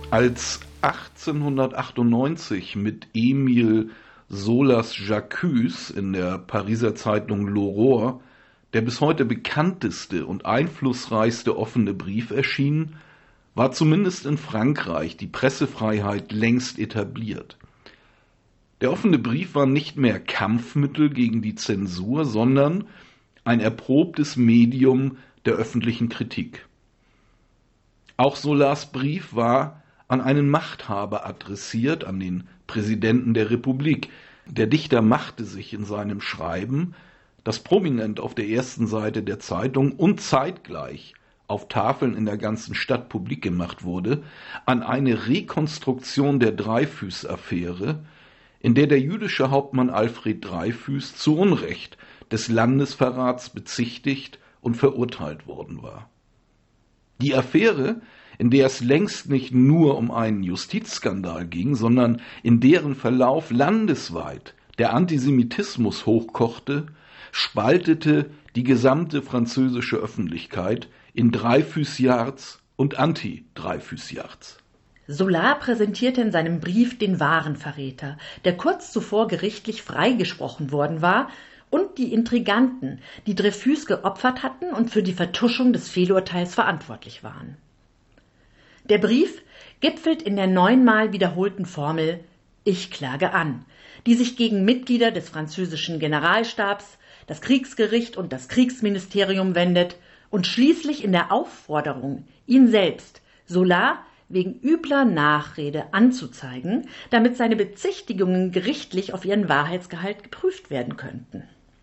Als 1898 mit Émile Zolas-J'Accuse in der Pariser Zeitung L'Aurore der bis heute bekannteste und einflussreichste offene Brief erschien, war zumindest in Frankreich die Pressefreiheit längst etabliert. Der offene Brief war nicht mehr Kampfmittel gegen die Zensur, sondern ein erprobtes Medium der öffentlichen Kritik. Auch Zolas Brief war an einen Machthaber adressiert, an den Präsidenten der Republik. Der Dichter machte sich in seinem Schreiben, das prominent auf der ersten Seite der Zeitung und zeitgleich auf Tafeln in der ganzen Stadt publik gemacht wurde, an eine Rekonstruktion der Dreyfus-Affäre, in der der jüdische Hauptmann Alfred Dreyfus zu Unrecht des Landesverrats bezichtigt und verurteilt worden war. Die Affäre, in der es längst nicht nur um einen Justizskandal ging, sondern in deren Verlauf landesweit der Antisemitismus hochkochte, spaltete die gesamte französische Öffentlichkeit in Dreyfusiards und Anti-Dreyfusiards. Zola präsentierte in seinem Brief den wahren Verräter, der kurz zuvor gerichtlich freigesprochen worden war, und die Intriganten, die Dreyfus geopfert hatten und für die Vertuschung des Fehlurteils verantwortlich waren. Der Brief gipfelt in der 9-mal wiederholten Formel »Ich klage an«, die sich gegen Mitglieder des französischen Generalstabs, das Kriegsgericht und das Kriegsministerium wendet und schließlich in der Aufforderung, ihn selbst, Zola, wegen übler Nachrede anzuzeigen, damit seine Bezichtigungen gerichtlich auf ihren Wahrheitsgehalt geprüft werden könnten.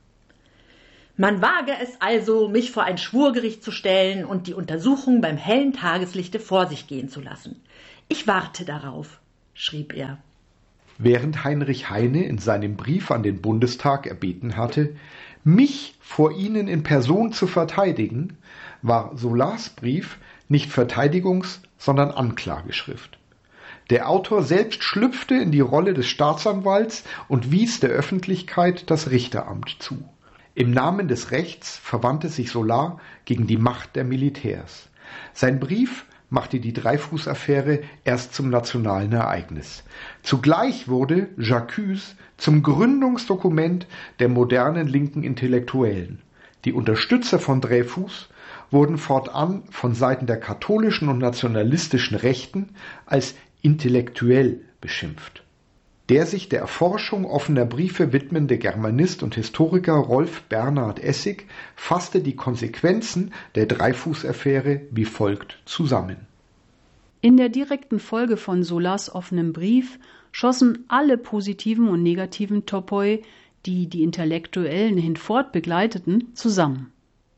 Man wage es also, mich vor ein Schwurgericht zu stellen und die Untersuchung beim hellen Tageslichte vor sich gehen zu lassen. Ich warte darauf, schrieb er. Während Heinrich Heine in seinem Brief an den Bundestag erbeten hatte, mich vor ihnen in Person zu verteidigen, war Zolas Brief nicht Verteidigungs-, sondern Anklageschrift. Der Autor selbst schlüpfte in die Rolle des Staatsanwalts und wies der Öffentlichkeit das Richteramt zu. Im Namen des Rechts verwandte sich Zola gegen die Macht der Militärs. Sein Brief machte die Dreyfus-Affäre erst zum nationalen Ereignis. Zugleich wurde J'Accuse zum Gründungsdokument der modernen linken Intellektuellen. Die Unterstützer von Dreyfus wurden fortan von Seiten der katholischen und nationalistischen Rechten als intellektuell beschimpft. Der sich der Erforschung offener Briefe widmende Germanist und Historiker Rolf Bernhard Essig fasste die Konsequenzen der Dreyfus-Affäre wie folgt zusammen. In der direkten Folge von Zolas offenem Brief schossen alle positiven und negativen Topoi, die die Intellektuellen hinfort begleiteten, zusammen.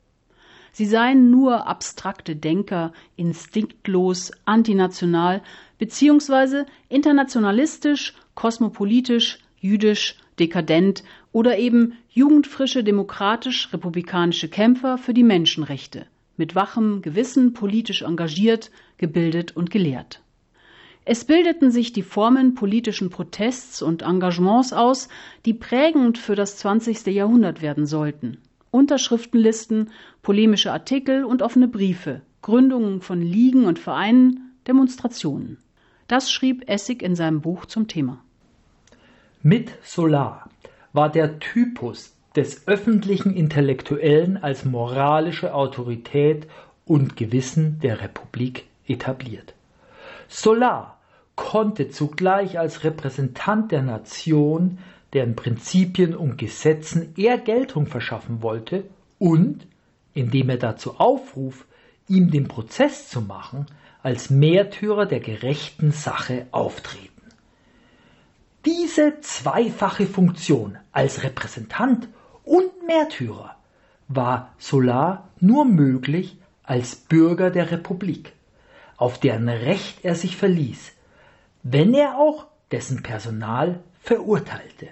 Sie seien nur abstrakte Denker, instinktlos, antinational bzw. internationalistisch, kosmopolitisch, jüdisch, dekadent oder eben jugendfrische demokratisch-republikanische Kämpfer für die Menschenrechte, mit wachem Gewissen politisch engagiert, gebildet und gelehrt. Es bildeten sich die Formen politischen Protests und Engagements aus, die prägend für das 20. Jahrhundert werden sollten. Unterschriftenlisten, polemische Artikel und offene Briefe, Gründungen von Ligen und Vereinen, Demonstrationen. Das schrieb Essig in seinem Buch zum Thema. Mit Zola war der Typus des öffentlichen Intellektuellen als moralische Autorität und Gewissen der Republik etabliert. Zola konnte zugleich als Repräsentant der Nation, deren Prinzipien und Gesetzen er Geltung verschaffen wollte und, indem er dazu aufruf, ihm den Prozess zu machen, als Märtyrer der gerechten Sache auftreten. Diese zweifache Funktion als Repräsentant und Märtyrer war Zola nur möglich als Bürger der Republik, auf deren Recht er sich verließ, wenn er auch dessen Personal verurteilte.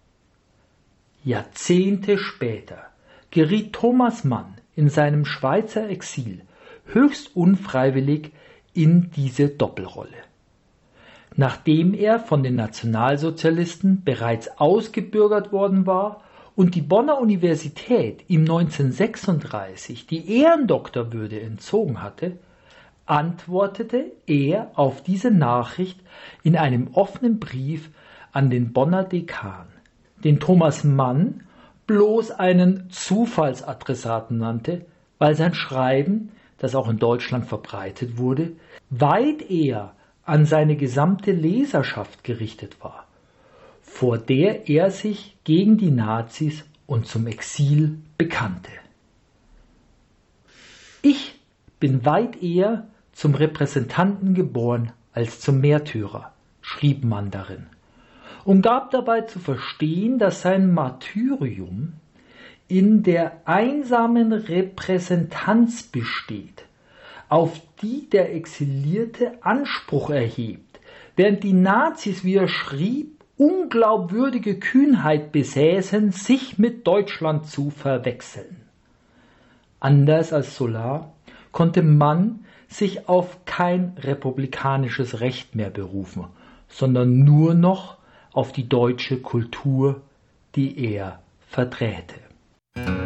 Jahrzehnte später geriet Thomas Mann in seinem Schweizer Exil höchst unfreiwillig in diese Doppelrolle. Nachdem er von den Nationalsozialisten bereits ausgebürgert worden war und die Bonner Universität ihm 1936 die Ehrendoktorwürde entzogen hatte, antwortete er auf diese Nachricht in einem offenen Brief an den Bonner Dekan, den Thomas Mann bloß einen Zufallsadressaten nannte, weil sein Schreiben, das auch in Deutschland verbreitet wurde, weit eher an seine gesamte Leserschaft gerichtet war, vor der er sich gegen die Nazis und zum Exil bekannte. Ich bin weit eher zum Repräsentanten geboren als zum Märtyrer, schrieb Mann darin, und gab dabei zu verstehen, dass sein Martyrium in der einsamen Repräsentanz besteht, auf die der Exilierte Anspruch erhebt, während die Nazis, wie er schrieb, unglaubwürdige Kühnheit besäßen, sich mit Deutschland zu verwechseln. Anders als Zola konnte Mann sich auf kein republikanisches Recht mehr berufen, sondern nur noch auf die deutsche Kultur, die er verträte.